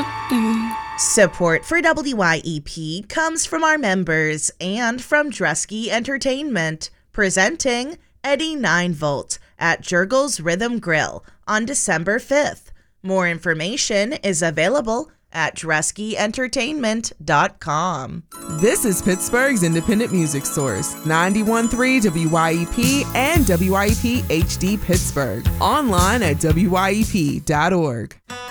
Support for WYEP comes from our members and from Drusky Entertainment, presenting Eddie 9V at Jurgles Rhythm Grill on December 5th. More information is available at DruskyEntertainment.com. This is Pittsburgh's independent music source, 91.3 WYEP and WYEP HD Pittsburgh. Online at WYEP.org.